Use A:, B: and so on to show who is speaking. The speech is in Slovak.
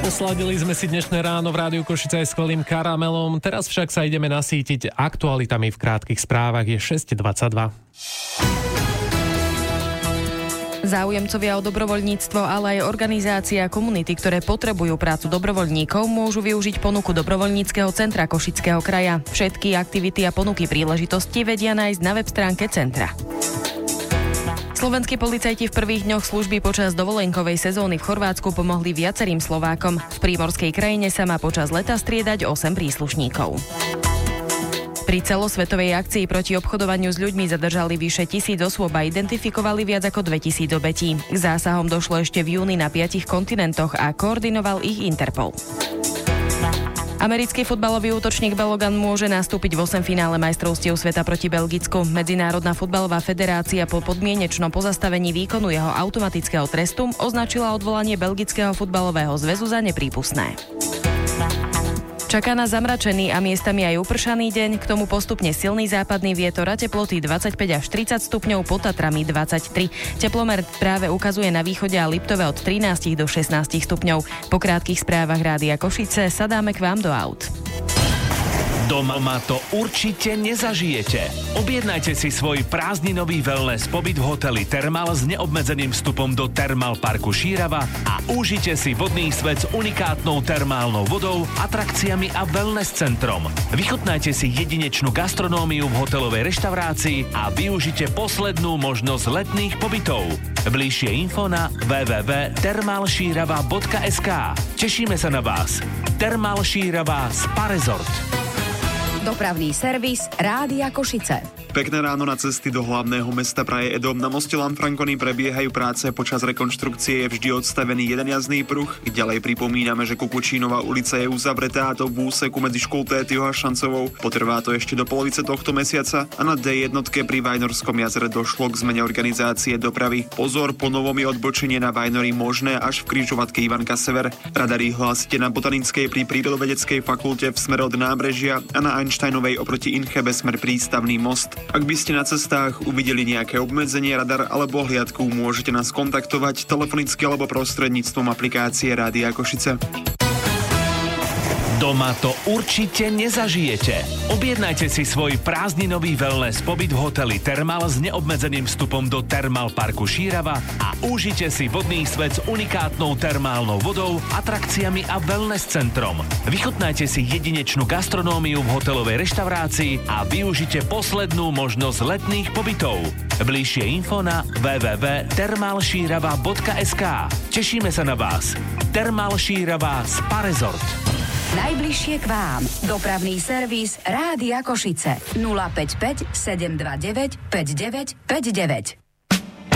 A: Posladili sme si dnešné ráno v Rádiu Košice aj s skvelým karamelom. Teraz však sa ideme nasýtiť aktualitami v krátkych správach. Je 6:22.
B: Záujemcovia o dobrovoľníctvo, ale aj organizácia a komunity, ktoré potrebujú prácu dobrovoľníkov, môžu využiť ponuku Dobrovoľníckeho centra Košického kraja. Všetky aktivity a ponuky príležitosti vedia nájsť na web stránke centra. Slovenskí policajti v prvých dňoch služby počas dovolenkovej sezóny v Chorvátsku pomohli viacerým Slovákom. V prímorskej krajine sa má počas leta striedať 8 príslušníkov. Pri celosvetovej akcii proti obchodovaniu s ľuďmi zadržali vyše 1000 osôb a identifikovali viac ako 2000 obetí. K zásahom došlo ešte v júni na 5 kontinentoch a koordinoval ich Interpol. Americký futbalový útočník Balogun môže nastúpiť v 8 finále majstrovstiev sveta proti Belgicku. Medzinárodná futbalová federácia po podmienečnom pozastavení výkonu jeho automatického trestu označila odvolanie Belgického futbalového zväzu za neprípustné. Čaká nás zamračený a miestami aj upršaný deň, k tomu postupne silný západný vietor a teploty 25 až 30 stupňov, pod Tatrami 23. Teplomer práve ukazuje na východe a Liptove od 13 do 16 stupňov. Po krátkych správach Rádia Košice sadáme k vám do aut.
C: Doma to určite nezažijete. Objednajte si svoj prázdninový wellness pobyt v hoteli Thermal s neobmedzeným vstupom do Thermal parku Šírava a užite si vodný svet s unikátnou termálnou vodou, atrakciami a wellness centrom. Vychutnajte si jedinečnú gastronómiu v hotelovej reštaurácii a využite poslednú možnosť letných pobytov. Bližšie info na www.thermalšírava.sk. Tešíme sa na vás. Thermal Šírava Spa Resort.
D: Dopravný servis Rádia Košice.
E: Pekné ráno. Na cesty do hlavného mesta Praje Edo. Na moste Lanfranconi prebiehajú práce, počas rekonštrukcie je vždy odstavený jeden jazdný pruh. Ďalej pripomíname, že Kukučínová ulica je uzavretá, a to v úseku medzi školou Tétyho a Šancovou. Potrvá to ešte do polovice tohto mesiaca a na D1 pri Vajnorskom jazere došlo k zmene organizácie dopravy. Pozor, po novom je odbočenie na Vajnory možné až v križovatke Ivanka Sever. Radary hlásite na Botanickej pri Prírodovedeckej fakulte v smere od nábrežia a na Einsteinovej oproti Inchebe smer Prístavný most. Ak by ste na cestách uvideli nejaké obmedzenie, radar alebo hliadku, môžete nás kontaktovať telefonicky alebo prostredníctvom aplikácie Rádia Košice.
C: Doma to určite nezažijete. Objednajte si svoj prázdninový wellness pobyt v hoteli Thermal s neobmedzeným vstupom do Thermal parku Šírava a užite si vodný svet s unikátnou termálnou vodou, atrakciami a wellness centrom. Vychutnajte si jedinečnú gastronómiu v hotelovej reštaurácii a využite poslednú možnosť letných pobytov. Bližšie info na www.thermalšírava.sk. Tešíme sa na vás. Thermal Šírava Spa Resort.
D: Najbližšie k vám. Dopravný servis Rádia Košice. 055 729 5959.